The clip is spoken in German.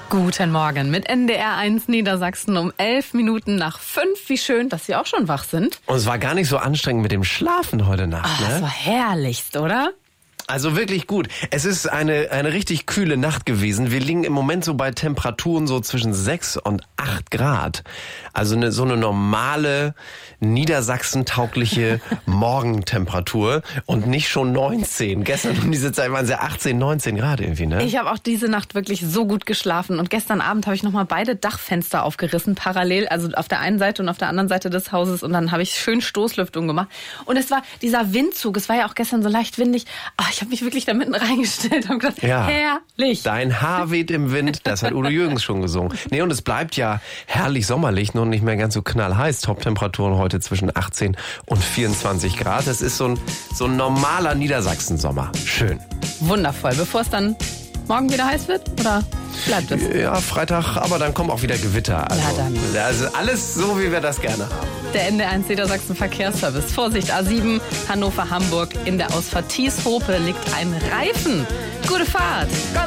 Guten Morgen mit NDR1 Niedersachsen um 11:05. Wie schön, dass Sie auch schon wach sind. Und es war gar nicht so anstrengend mit dem Schlafen heute Nacht, ne? Das war herrlichst, oder? Also wirklich gut. Es ist eine richtig kühle Nacht gewesen. Wir liegen im Moment so bei Temperaturen so zwischen 6 und 8 Grad. Also so eine normale, niedersachsentaugliche Morgentemperatur und nicht schon 19. Gestern um diese Zeit waren es ja 18, 19 Grad irgendwie, ne? Ich habe auch diese Nacht wirklich so gut geschlafen. Und gestern Abend habe ich nochmal beide Dachfenster aufgerissen, parallel. Also auf der einen Seite und auf der anderen Seite des Hauses. Und dann habe ich schön Stoßlüftung gemacht. Und es war dieser Windzug. Es war ja auch gestern so leicht windig. Ich habe mich wirklich da mitten reingestellt und gedacht, ja, herrlich. Dein Haar weht im Wind, das hat Udo Jürgens schon gesungen. Nee, und es bleibt ja herrlich sommerlich, nur nicht mehr ganz so knallheiß. Top-Temperaturen heute zwischen 18 und 24 Grad. Das ist so ein normaler Niedersachsen-Sommer. Schön. Wundervoll. Bevor es dann morgen wieder heiß wird, oder bleibt es? Ja, Freitag, aber dann kommen auch wieder Gewitter. Also alles so, wie wir das gerne haben. Der NDR1 Niedersachsen Verkehrsservice. Vorsicht, A7, Hannover-Hamburg. In der Ausfahrt Thieshope liegt ein Reifen. Gute Fahrt.